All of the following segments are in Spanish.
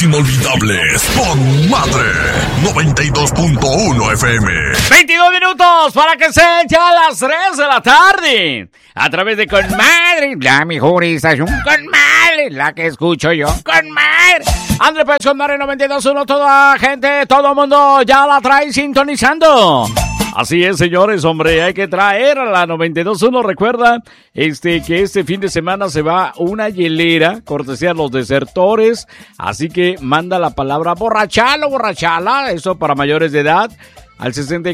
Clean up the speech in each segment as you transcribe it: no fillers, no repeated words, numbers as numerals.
inolvidables con Madre 92.1 FM. 22 minutos para que sean ya las 3 de la tarde. A través de Con Madre, la mejor estación Con Madre, la que escucho yo, Con Madre. André Pérez Con Madre 92.1, toda gente, todo mundo ya la trae sintonizando. Así es, señores, hombre, hay que traer a la 92.1. Recuerda que este fin de semana se va una hielera, cortesía a los desertores. Así que manda la palabra borrachala, borrachala, eso para mayores de edad, al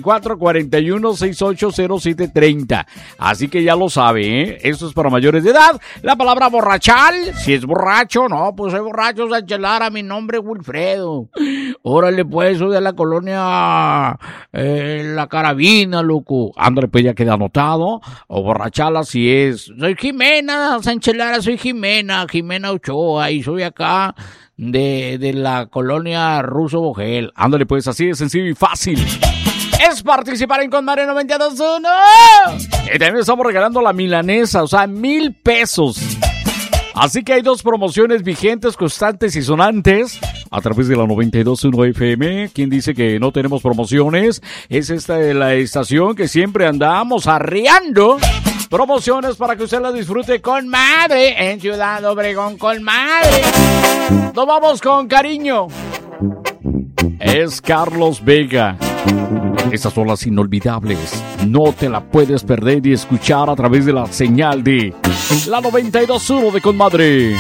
6441-680730. Así que ya lo sabe, ¿eh? Esto es para mayores de edad. La palabra borrachal, si es borracho, no, pues soy borracho, Sanchelara, mi nombre es Wilfredo. Órale, pues, soy de la colonia La Carabina, loco. Ándale, pues ya queda anotado. O borrachala, si es. Soy Jimena, Sanchelara, soy Jimena Ochoa, y soy acá de la colonia Ruso Bogel. Ándale, pues, así de sencillo y fácil. Es participar en Con Madre 92.1. Y también estamos regalando la milanesa, o sea, 1,000 pesos. Así que hay 2 promociones vigentes, constantes y sonantes a través de la 92.1 FM. ¿Quién dice que no tenemos promociones? Es esta de la estación que siempre andamos arriando. Promociones para que usted la disfrute con madre en Ciudad Obregón, con madre. Nos vamos con cariño. Es Carlos Vega. Estas son las inolvidables. No te la puedes perder y escuchar a través de la señal de la 92.1 de Con Madre.